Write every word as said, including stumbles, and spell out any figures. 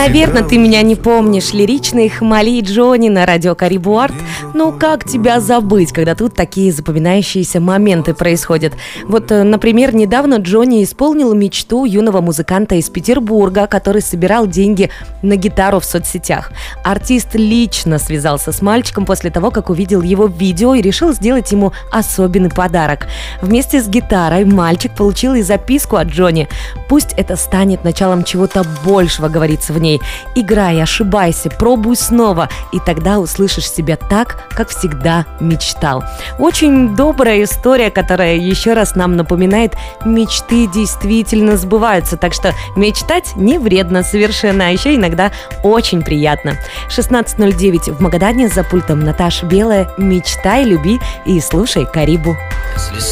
Наверное, ты меня не помнишь. Лиричные Хамали и Джонни на радио Карибу Арт. Ну, как тебя забыть, когда тут такие запоминающиеся моменты происходят? Вот, например, недавно Джонни исполнил мечту юного музыканта из Петербурга, который собирал деньги на гитару в соцсетях. Артист лично связался с мальчиком после того, как увидел его видео и решил сделать ему особенный подарок. Вместе с гитарой мальчик получил и записку от Джонни. «Пусть это станет началом чего-то большего», говорится в ней. «Играй, ошибайся, пробуй снова, и тогда услышишь себя так, как всегда мечтал». Очень добрая история, которая еще раз нам напоминает, мечты действительно сбываются, так что мечтать не вредно совершенно, а еще иногда очень приятно. шестнадцать ноль девять в Магадане, за пультом Наташа Белая. Мечтай, люби и слушай Карибу.